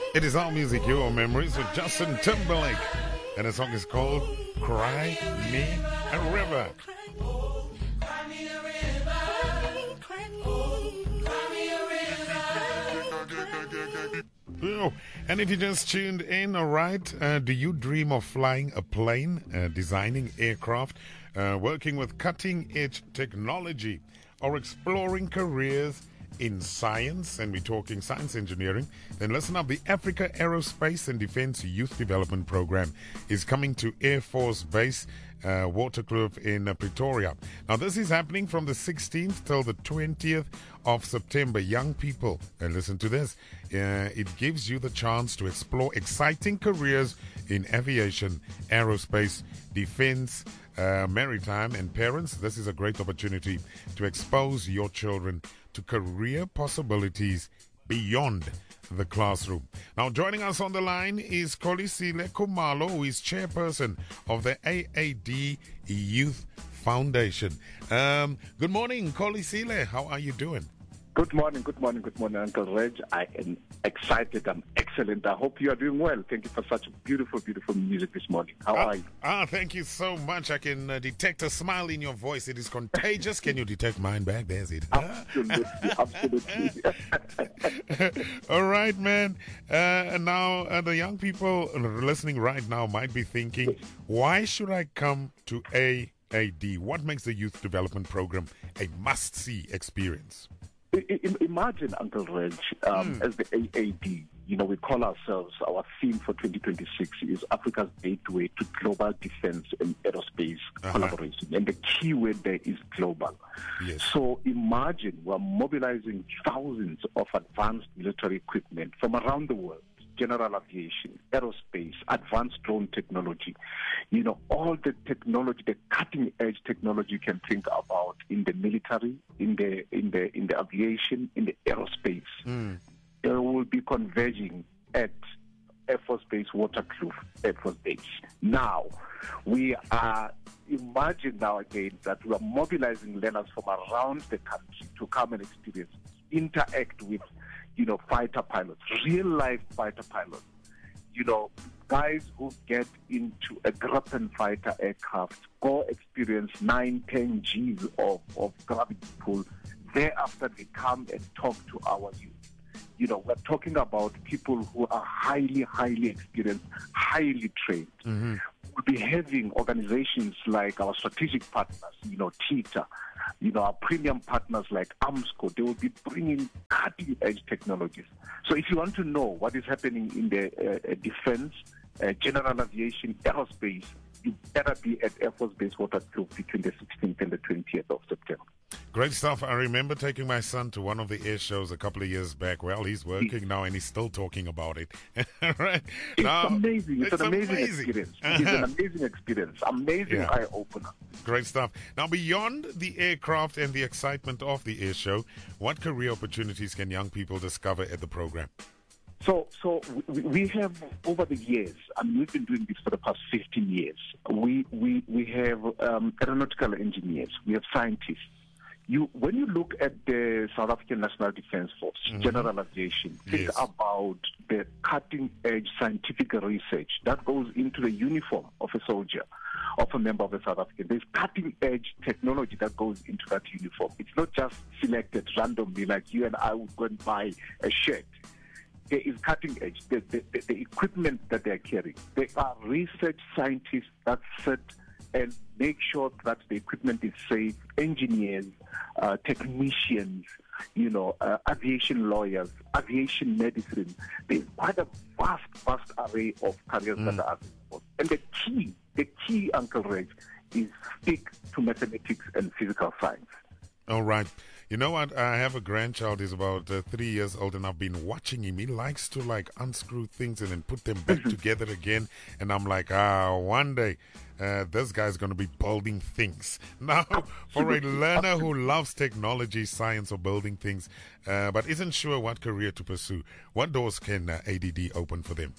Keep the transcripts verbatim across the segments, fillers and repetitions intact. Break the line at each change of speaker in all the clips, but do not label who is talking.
It is Our Music, Your Memories with Justin Timberlake. And the song is called Cry Me a River. Oh, and if you just tuned in, all right, uh, do you dream of flying a plane, uh, designing aircraft, uh, working with cutting-edge technology, or exploring careers in science, and we're talking science engineering, then listen up. The Africa Aerospace and Defense Youth Development Program is coming to Air Force Base uh, Waterkloof in uh, Pretoria. Now, this is happening from the sixteenth till the twentieth of September. Young people, and listen to this, uh, it gives you the chance to explore exciting careers in aviation, aerospace, defense, uh, maritime, and parents. This is a great opportunity to expose your children to career possibilities beyond the classroom. Now, joining us on the line is Kolisile Khumalo, who is chairperson of the A A D Youth Foundation. Um, good morning, Kolisile. How are you doing?
Good morning, good morning, good morning, Uncle Reg. I am excited. I'm excellent. I hope you are doing well. Thank you for such beautiful, beautiful music this morning. How
ah,
are you?
Ah, thank you so much. I can uh, detect a smile in your voice. It is contagious. Can you detect mine back? There's it.
Absolutely, absolutely.
All right, man. Uh, now, uh, the young people listening right now might be thinking, why should I come to A A D? What makes the Youth Development Program a must-see experience?
Imagine, Uncle Reg, um, mm. as the A A D, you know, we call ourselves, our theme for twenty twenty-six is Africa's gateway to global defense and aerospace uh-huh. collaboration. And the key word there is global.
Yes.
So imagine we're mobilizing thousands of advanced military equipment from around the world. General aviation, aerospace, advanced drone technology, you know, all the technology, the cutting edge technology you can think about in the military, in the in the in the aviation, in the aerospace.
Mm.
They will be converging at Air Force Base Waterkloof Air Force Base. Now, we are imagine now again that we are mobilizing learners from around the country to come and experience, interact with, you know, fighter pilots, real-life fighter pilots, you know, guys who get into a Gripen fighter aircraft, go experience nine, ten G's of, of gravity pull. Thereafter, they come and talk to our youth. You know, we're talking about people who are highly, highly experienced, highly trained.
Mm-hmm.
We'll be having organizations like our strategic partners, you know, TITA, you know, our premium partners like AMSCO. They will be bringing cutting-edge technologies. So if you want to know what is happening in the uh, defense, uh, general aviation, aerospace, you better be at Air Force Base Waterkloof between the sixteenth and the twentieth of September.
Great stuff. I remember taking my son to one of the air shows a couple of years back. Well, he's working now and he's still talking about it. Right?
It's
now,
amazing. It's,
it's
an amazing,
amazing.
experience. It's an amazing experience. Amazing
Yeah.
eye-opener.
Great stuff. Now, beyond the aircraft and the excitement of the air show, what career opportunities can young people discover at the program?
So, so we, we have over the years, and we've been doing this for the past fifteen years. We we we have um, aeronautical engineers. We have scientists. You, when you look at the South African National Defence Force,
Mm-hmm.
general aviation, think
Yes.
about the cutting-edge scientific research that goes into the uniform of a soldier, of a member of the South African. There's cutting-edge technology that goes into that uniform. It's not just selected randomly like you and I would go and buy a shirt. There is cutting edge, the, the, the, the equipment that they're carrying. There are research scientists that sit and make sure that the equipment is safe, engineers, uh, technicians, you know, uh, aviation lawyers, aviation medicine. There's quite a vast, vast array of careers
Mm.
that are available. And the key, the key, Uncle Reg, is stick to mathematics and physical science.
All right. You know what? I have a grandchild. He's about uh, three years old, and I've been watching him. He likes to like unscrew things and then put them back together again. And I'm like, ah, one day uh, this guy's going to be building things. Now, for a learner who loves technology, science, or building things, uh, but isn't sure what career to pursue, what doors can uh, A D D open for them?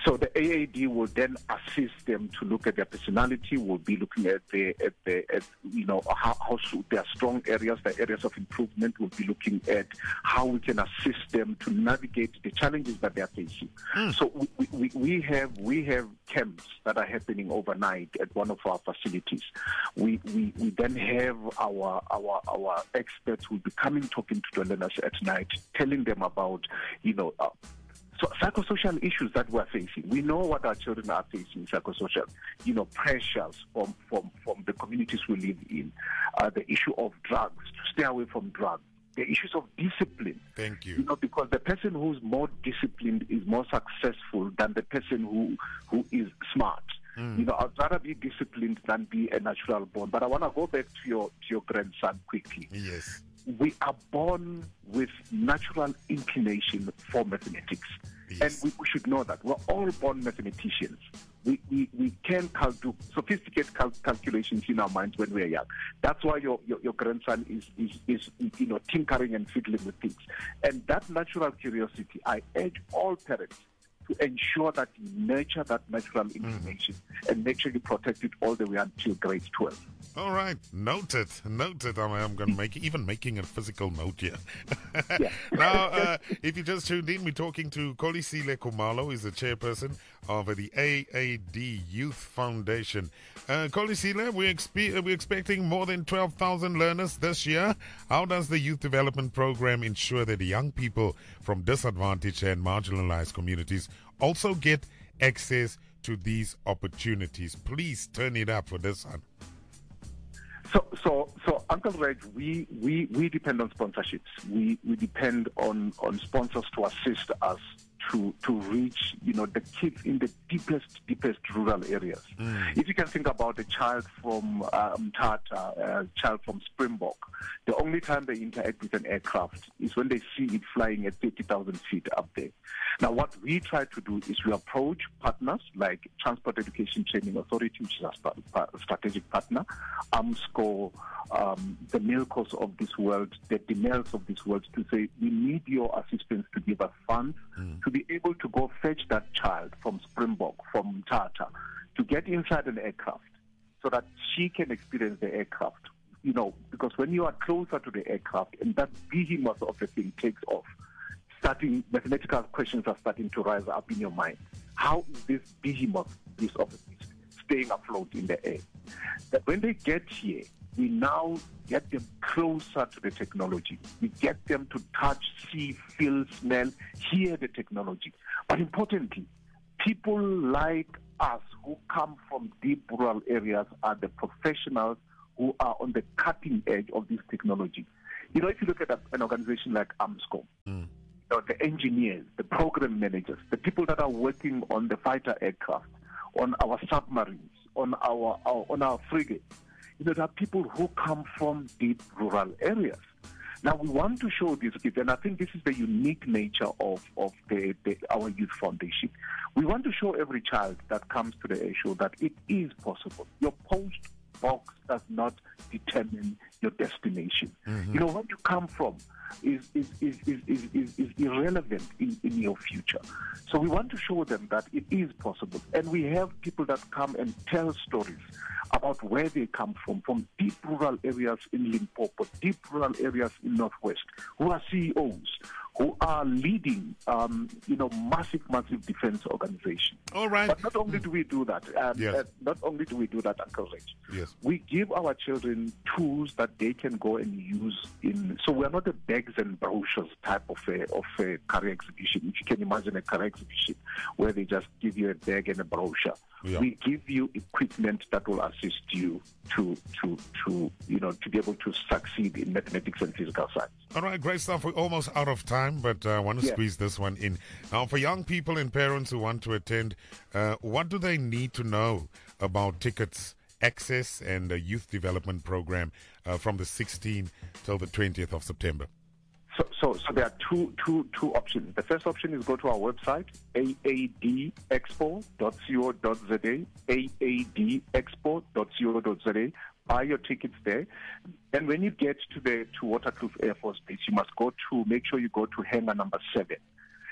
So the A A D will then assist them to look at their personality. We'll be looking at the at the at, you know how, how should their strong areas, the areas of improvement. We'll be looking at how we can assist them to navigate the challenges that they are facing. Mm. So we, we, we have we have camps that are happening overnight at one of our facilities. We we, we then have our our our experts will be coming talking to the learners at night, telling them about you know. Uh, So psychosocial issues that we're facing. We know what our children are facing, psychosocial, you know, pressures from, from, from the communities we live in, uh, the issue of drugs, to stay away from drugs, the issues of discipline.
Thank you.
You know, because the person who's more disciplined is more successful than the person who, who is smart. Mm. You know, I'd rather be disciplined than be a natural born. But I want to go back to your, to your grandson quickly.
Yes.
We are born with natural inclination for mathematics. Yes. And we, we should know that. We're all born mathematicians. We, we, we can cal- do sophisticated cal- calculations in our minds when we're young. That's why your, your, your grandson is, is, is, you know, tinkering and fiddling with things. And that natural curiosity, I urge all parents to ensure that you nurture that natural inclination mm. and make sure you protect it all the way until grade twelve.
All right, noted, noted. I'm, I'm going to make even making a physical note here.
Yeah.
Now, uh, if you just tuned in, we're talking to Kolisile Khumalo, he's the chairperson of the A A D Youth Foundation. Uh, Kolisile, we're, expe- we're expecting more than twelve thousand learners this year. How does the Youth Development Program ensure that young people from disadvantaged and marginalized communities also get access to these opportunities? Please turn it up for this one.
So, so, so, Uncle Reg, we, we, we depend on sponsorships. We, we depend on, on sponsors to assist us to to reach, you know, the kids in the deepest, deepest rural areas. Mm. If you can think about a child from um, Tata, a child from Springbok, the only time they interact with an aircraft is when they see it flying at thirty thousand feet up there. Now, what we try to do is we approach partners like Transport Education Training Authority, which is our strategic partner, AMSCO, um, the Milcos of this world, the Demels of this world, to say, we need your assistance to give us funds mm. to be able to go fetch that child from Springbok, from Tata, to get inside an aircraft so that she can experience the aircraft. You know, because when you are closer to the aircraft and that behemoth of the thing takes off, starting mathematical questions are starting to rise up in your mind. How is this behemoth, this of it, staying afloat in the air? That when they get here, we now get them closer to the technology. We get them to touch, see, feel, smell, hear the technology. But importantly, people like us who come from deep rural areas are the professionals who are on the cutting edge of this technology. You know, if you look at a, an organization like AMSCO, mm. you know, the engineers, the program managers, the people that are working on the fighter aircraft, on our submarines, on our, our on our frigates, you know, there are people who come from deep rural areas. Now, we want to show these kids, and I think this is the unique nature of, of the, the, our youth foundation. We want to show every child that comes to the air show that it is possible. Your post box does not determine your destination. Mm-hmm. You know, where you come from is is, is, is, is, is, is irrelevant in, in your future. So we want to show them that it is possible. And we have people that come and tell stories about where they come from, from deep rural areas in Limpopo, deep rural areas in Northwest, who are C E Os, who are leading, um, you know, massive, massive defense organizations.
All right.
But not only do we do that, um,
yes.
uh, not only do we do that, Uncle Reg,
yes.
we give our children tools that they can go and use in. So we're not a bags and brochures type of a, of a career exhibition. If you can imagine a career exhibition where they just give you a bag and a brochure. Yeah. We give you equipment that will assist you to, to, to, you know, to be able to succeed in mathematics and physical science.
All right, great stuff. We're almost out of time, but uh, I want to yeah. squeeze this one in. Now, for young people and parents who want to attend, uh, what do they need to know about tickets, access, and the youth development program uh, from the sixteenth till the twentieth of September?
So, so, so there are two, two, two options. The first option is go to our website, a a d expo dot co dot z a, a a d expo dot co dot z a. Buy your tickets there. And when you get to the to Waterkloof Air Force Base, you must go to, make sure you go to hangar number seven.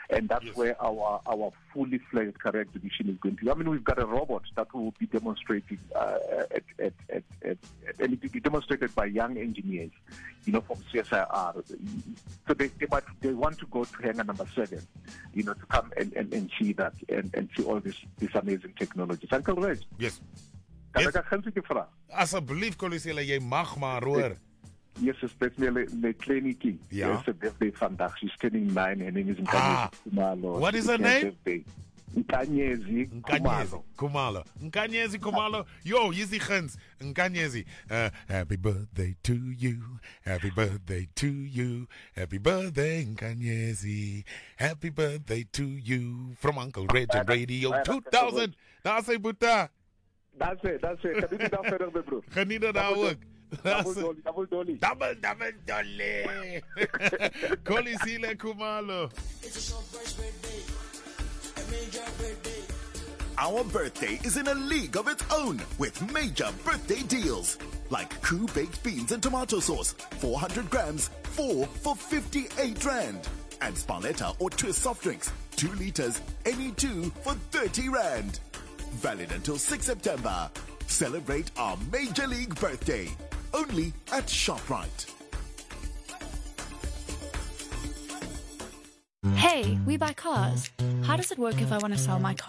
And that's
Yes.
where our, our fully fledged career exhibition is going to be. I mean, we've got a robot that will be demonstrating, uh, at, at, at, at, and it will be demonstrated by young engineers, you know, from C S I R. So they, they, might, they want to go to hangar number seven, you know, to come and, and, and see that and, and see all this, this amazing technologies. Uncle Reg,
Yes.
kan
Yes.
ek 'n gunstige vraag?
Asseblief Kolisela, jy mag maar hoor.
Yes, especially le Kleniki.
Ja.
It's a birthday vandaag. She's turning nine. Her name is
Ah.
Nkanyezi Kumalo.
What is her
It's
name?
birthday. Nkanyezi
Nkanyezi
Kumalo.
Kumalo. Nkanyezi Kumalo. Yo, Yizzy Khans. Nkanyezi. Uh, happy birthday to you. Happy birthday to you. Happy birthday, Nkanyezi. Happy birthday to you. From Uncle Reg and Radio two thousand. Daar sê Boeta.
That's it. That's it. Kan dit dan verder met bro?
Geniet dit nou ook.
Double dolly. Double dolly.
Double, double, dolly. Kolisela Kumalo.
Our birthday is in a league of its own with major birthday deals. Like Koo baked beans and tomato sauce, four hundred grams, four for fifty-eight rand. And Sparletta or Twist soft drinks, two liters, any two for thirty rand. Valid until sixth September. Celebrate our major league birthday. Only at ShopRite.
Hey, we buy cars. How does it work if I want to sell my car?